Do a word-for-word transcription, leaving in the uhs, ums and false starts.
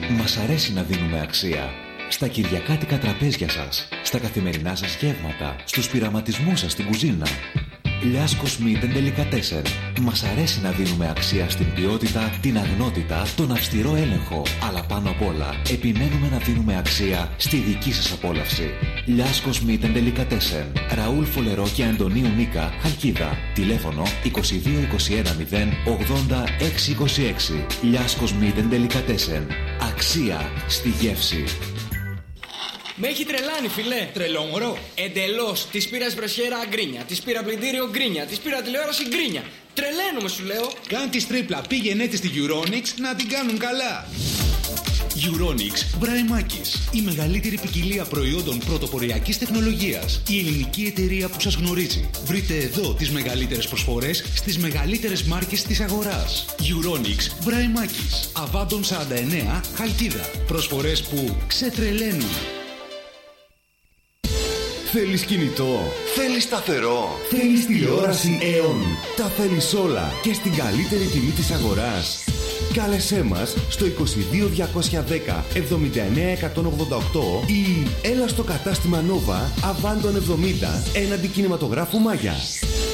Μας αρέσει να δίνουμε αξία. Στα κυριακάτικα τραπέζια σας, στα καθημερινά σας γεύματα, στους πειραματισμούς σας στην κουζίνα. Λιάσκος Meat and Delicatessen. Μας αρέσει να δίνουμε αξία στην ποιότητα, την αγνότητα, τον αυστηρό έλεγχο. Αλλά πάνω απ' όλα, επιμένουμε να δίνουμε αξία στη δική σας απόλαυση. Λιάσκος Meat and Delicatessen. Ραούλ Φολερό και Αντωνίου Νίκα, Χαλκίδα. Τηλέφωνο είκοσι δύο είκοσι ένα μηδέν ογδόντα έξι είκοσι έξι. Λιάσκος Meat and Delicatessen. Αξία στη γεύση. Με έχει τρελάνει, φιλέ. Τρελόμορο. Εντελώς. Της πήρα σπρεσιέρα γκρίνια. Της πήρα πλυντήριο γκρίνια. Της πήρα τηλεόραση γκρίνια. Τρελαίνομαι, σου λέω. Κάν τη τρίπλα. Πήγαινε τη στη Euronics να την κάνουν καλά. Euronics Βραϊμάκης. Η μεγαλύτερη ποικιλία προϊόντων πρωτοποριακής τεχνολογίας. Η ελληνική εταιρεία που σας γνωρίζει. Βρείτε εδώ τις μεγαλύτερες προσφορές στις μεγαλύτερες μάρκες της αγοράς. Euronics Βραϊμάκης. Αβάντων σαράντα εννέα, Χαλκίδα. Προσφορές που ξετρελαίνουν. Θέλεις κινητό, θέλεις σταθερό, θέλεις τηλεόραση Aeon. Τα θέλεις όλα και στην καλύτερη τιμή της αγοράς. Κάλεσέ μας στο είκοσι δύο διακόσια δέκα εβδομήντα εννέα εκατόν ογδόντα οκτώ ή έλα στο κατάστημα Nova Αβάντων εβδομήντα έναντι κινηματογράφου Μάγια.